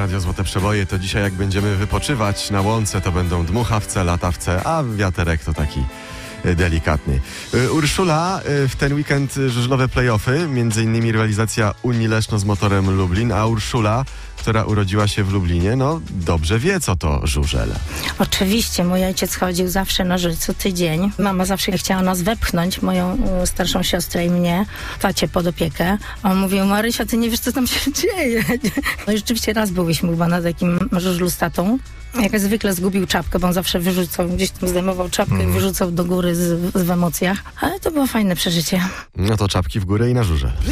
Radio Złote Przeboje, to dzisiaj jak będziemy wypoczywać na łące, to będą dmuchawce, latawce, a wiaterek to taki delikatny. Urszula, w ten weekend żużlowe play-offy, między innymi rywalizacja Unii Leszno z Motorem Lublin, a Urszula, która urodziła się w Lublinie, no dobrze wie, co to żużel. Oczywiście, mój ojciec chodził zawsze na żużel co tydzień. Mama zawsze chciała nas wepchnąć, moją starszą siostrę i mnie, tacie pod opiekę. A on mówił: Marysia, ty nie wiesz, co tam się dzieje. No i rzeczywiście raz byliśmy chyba na takim żużlu z tatą. Jak zwykle zgubił czapkę, bo on zawsze wyrzucał, gdzieś tam zdejmował czapkę i wyrzucał do góry w emocjach. Ale to było fajne przeżycie. No to czapki w górę i na żużel.